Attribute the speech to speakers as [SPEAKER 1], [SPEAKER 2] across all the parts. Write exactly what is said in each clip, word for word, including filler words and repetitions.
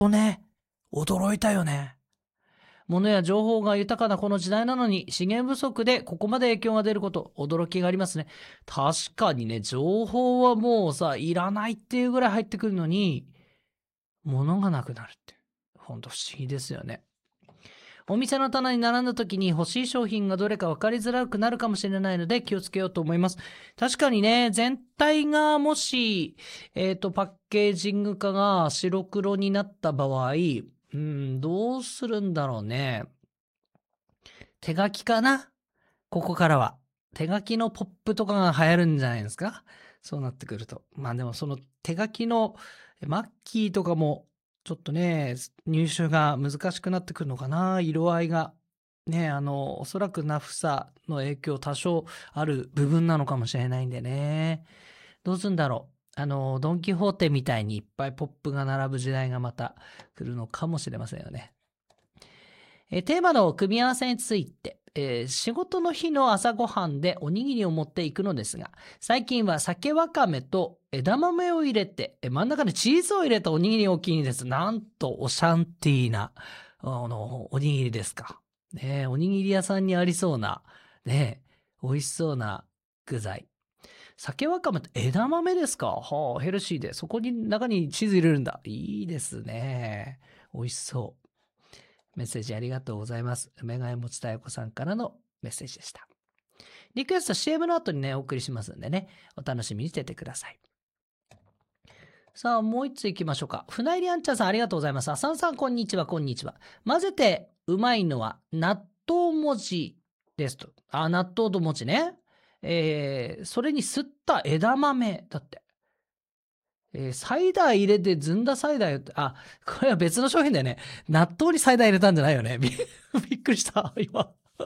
[SPEAKER 1] とね、驚いたよね。物や情報が豊かなこの時代なのに資源不足でここまで影響が出ること、驚きがありますね。確かにね、情報はもうさ、いらないっていうぐらい入ってくるのに、物がなくなるって。ほんと不思議ですよね。お店の棚に並んだ時に欲しい商品がどれか分かりづらくなるかもしれないので気をつけようと思います。確かにね、全体がもし、えっと、パッケージング化が白黒になった場合、うん、どうするんだろうね。手書きかな？ここからは。手書きのポップとかが流行るんじゃないですか？そうなってくると。まあでもその手書きのマッキーとかもちょっとね、入手が難しくなってくるのかな。色合いが。ね、あの、おそらくナフサの影響多少ある部分なのかもしれないんでね。どうすんだろう。あの、ドンキホーテみたいにいっぱいポップが並ぶ時代がまた来るのかもしれませんよね。えテーマの組み合わせについて、えー、仕事の日の朝ごはんでおにぎりを持っていくのですが、最近は鮭わかめと枝豆を入れて、真ん中にチーズを入れたおにぎりお気に入りです。なんとオシャンティーなあのおにぎりですか。ねえ、おにぎり屋さんにありそうな、ねえ、美味しそうな具材。鮭わかめと枝豆ですか。はあ、ヘルシーで、そこに中にチーズ入れるんだ。いいですね。美味しそう。メッセージありがとうございます。梅ヶ谷持田彩子さんからのメッセージでした。リクエスト シーエム の後にね、お送りしますんでね、お楽しみにしててください。さあ、もう一つ行きましょうか。船入りあんちゃんさんありがとうございます。あさんさんこんにちは、こんにちは。混ぜてうまいのは納豆餅ですと。あ、納豆と餅ね。えー、それにすった枝豆だって。えー、サイダー入れてずんだサイダーって、あ、これは別の商品だよね。納豆にサイダー入れたんじゃないよね。び, びっくりした、今。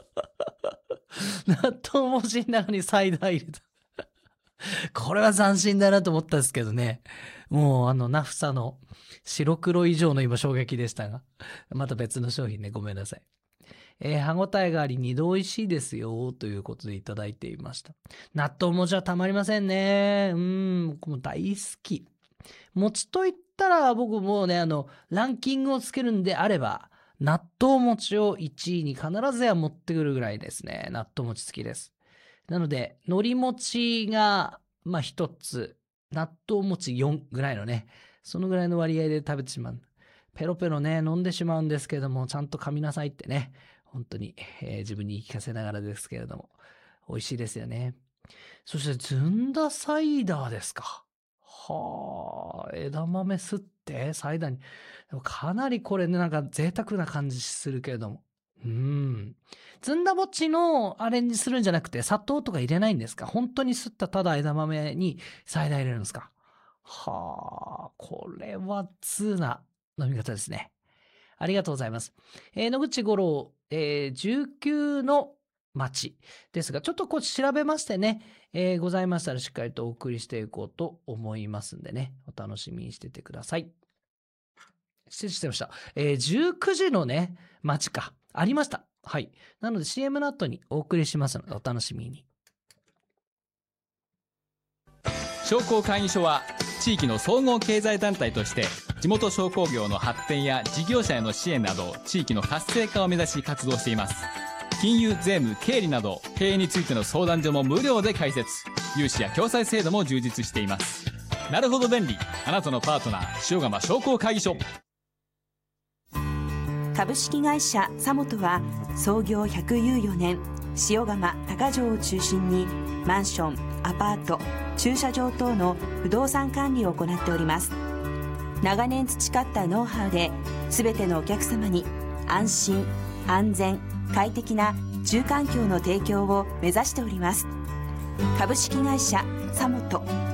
[SPEAKER 1] 納豆餅の中にサイダー入れた。これは斬新だなと思ったんですけどね。もうあの、ナフサの白黒以上の今衝撃でしたが。また別の商品ね、ごめんなさい。えー、歯ごたえがあり二度美味しいですよということでいただいていました。納豆餅はたまりませんね。うん、僕も大好き。餅といったら僕もうね、あの、ランキングをつけるんであれば、納豆餅をいちいに必ずや持ってくるぐらいですね。納豆餅好きです。なので、海苔餅が、まあひとつ、納豆餅よんぐらいのね、そのぐらいの割合で食べてしまう。ペロペロね、飲んでしまうんですけども、ちゃんと噛みなさいってね、本当に、えー、自分に言い聞かせながらですけれども、美味しいですよね。そして、ずんだサイダーですか。はあ、枝豆すってサイダーに。でもかなりこれね、なんか贅沢な感じするけれども。うん。ずんだ餅のアレンジするんじゃなくて、砂糖とか入れないんですか？本当にすったただ枝豆にサイダー入れるんですか？はあ、これは通な飲み方ですね。ありがとうございます。えー、野口五郎、えー、じゅうきゅうの町ですが、ちょっとこう調べましてね、えー、ございましたらしっかりとお送りしていこうと思いますんでね、お楽しみにしててください。失礼してました。えー、じゅうくじのね、町か。ありました。はい。なので シーエム の後にお送りしますので、お楽しみに。
[SPEAKER 2] 商工会議所は地域の総合経済団体として地元商工業の発展や事業者への支援など地域の活性化を目指し活動しています。金融、税務、経理など経営についての相談所も無料で開設、融資や共済制度も充実しています。なるほど便利、あなたのパートナー塩釜商工会議所。
[SPEAKER 3] 株式会社サモトは創業ひゃくじゅうよねん、塩釜高城を中心にマンション、アパート、駐車場等の不動産管理を行っております。長年培ったノウハウで全てのお客様に安心、安全、快適な住環境の提供を目指しております。株式会社サモト。